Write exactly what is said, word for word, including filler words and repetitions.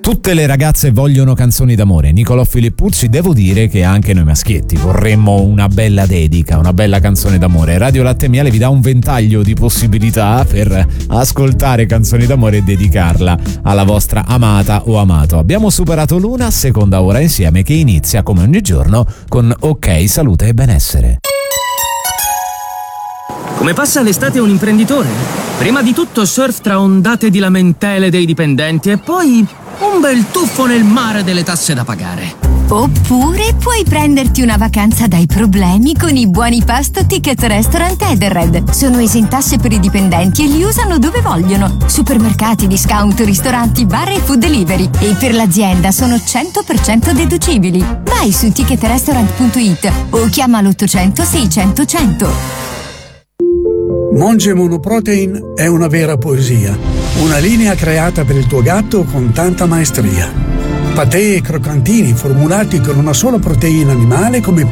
Tutte le ragazze vogliono canzoni d'amore. Nicolò Filippucci, devo dire che anche noi maschietti vorremmo una bella dedica, una bella canzone d'amore. Radio Latte e Miele vi dà un ventaglio di possibilità per ascoltare canzoni d'amore e dedicarla alla vostra amata o amato. Abbiamo superato l'una, seconda ora insieme, che inizia come ogni giorno con Ok, salute e benessere. Come passa l'estate un imprenditore? Prima di tutto surf tra ondate di lamentele dei dipendenti e poi un bel tuffo nel mare delle tasse da pagare. Oppure puoi prenderti una vacanza dai problemi con i buoni pasto Ticket Restaurant Edenred. Sono esentasse per i dipendenti e li usano dove vogliono. Supermercati, discount, ristoranti, bar e food delivery. E per l'azienda sono cento per cento deducibili. Vai su ticket restaurant punto it o chiama l'ottocento seicento cento. Monge Monoprotein è una vera poesia, una linea creata per il tuo gatto con tanta maestria. Patè e croccantini formulati con una sola proteina animale come